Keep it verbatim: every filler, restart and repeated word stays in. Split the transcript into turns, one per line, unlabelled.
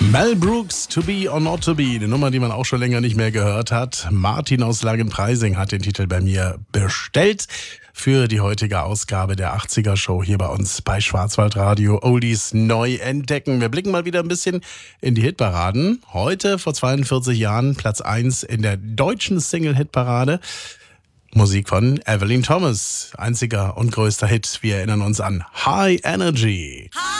Mel Brooks, To Be or Not To Be, eine Nummer, die man auch schon länger nicht mehr gehört hat. Martin aus Langenpreising hat den Titel bei mir bestellt für die heutige Ausgabe der achtziger-Show hier bei uns bei Schwarzwaldradio. Oldies neu entdecken. Wir blicken mal wieder ein bisschen in die Hitparaden. Heute, vor zweiundvierzig Jahren, Platz eins in der deutschen Single-Hitparade. Musik von Evelyn Thomas. Einziger und größter Hit. Wir erinnern uns an High Energy.